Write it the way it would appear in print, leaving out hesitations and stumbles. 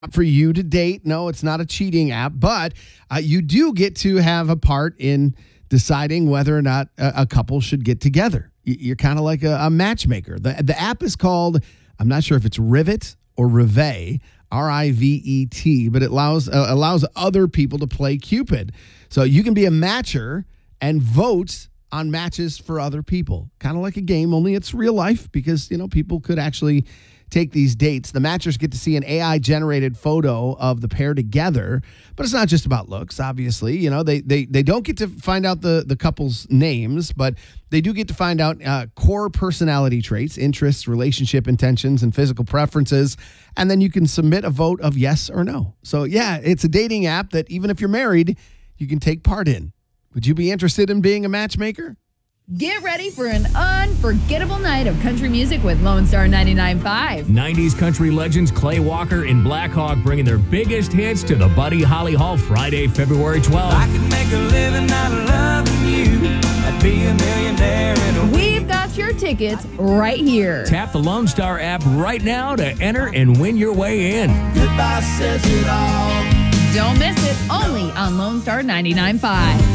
For you to date. No, it's not a cheating app, but you do get to have a part in deciding whether or not a couple should get together. You're kind of like a matchmaker. The app is called, I'm not sure if it's Rivet or Rivet, Rivet, but it allows other people to play Cupid. So you can be a matcher and vote on matches for other people. Kind of like a game, only it's real life because, people could actually take these dates. The matchers get to see an AI-generated photo of the pair together, but it's not just about looks, obviously. They don't get to find out the couple's names, but they do get to find out core personality traits, interests, relationship intentions, and physical preferences, and then you can submit a vote of yes or no. So, yeah, it's a dating app that even if you're married, you can take part in. Would you be interested in being a matchmaker? Get ready for an unforgettable night of country music with Lone Star 99.5. 90s country legends Clay Walker and Black Hawk bringing their biggest hits to the Buddy Holly Hall Friday, February 12th. I could make a living out of loving you. I'd be a millionaire in a We've got your tickets right here. Tap the Lone Star app right now to enter and win your way in. Goodbye says it all. Don't miss it, only on Lone Star 99.5.